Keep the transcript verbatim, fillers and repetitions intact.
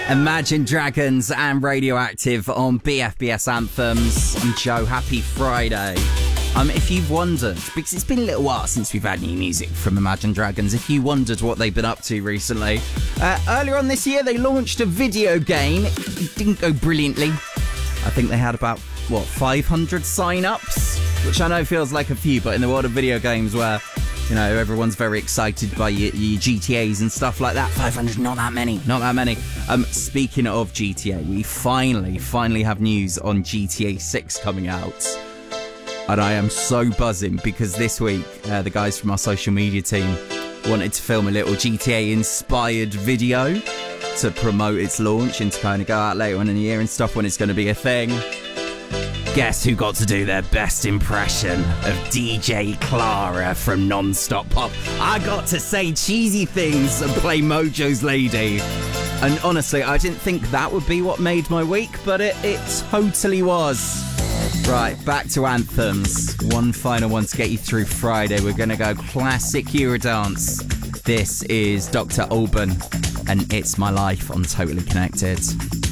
Imagine Dragons and Radioactive on B F B S Anthems. I'm Joe. Happy Friday. Um, if you've wondered, because it's been a little while since we've had any music from Imagine Dragons, if you wondered what they've been up to recently, uh, earlier on this year they launched a video game. It didn't go brilliantly. I think they had about, what, five hundred sign-ups? Which I know feels like a few, but in the world of video games where, you know, everyone's very excited by your, your G T As and stuff like that, five hundred, not that many, not that many. Um, speaking of G T A, we finally, finally have news on G T A six coming out. And I am so buzzing because this week, uh, the guys from our social media team wanted to film a little G T A-inspired video to promote its launch and to kind of go out later on in the year and stuff when it's going to be a thing. Guess who got to do their best impression of D J Clara from Non-Stop Pop? I got to say cheesy things and play Mojo's Lady. And honestly, I didn't think that would be what made my week, but it, it totally was. Right, back to anthems. One final one to get you through Friday. We're going to go classic Eurodance. This is Doctor Alban, and It's My Life on Totally Connected.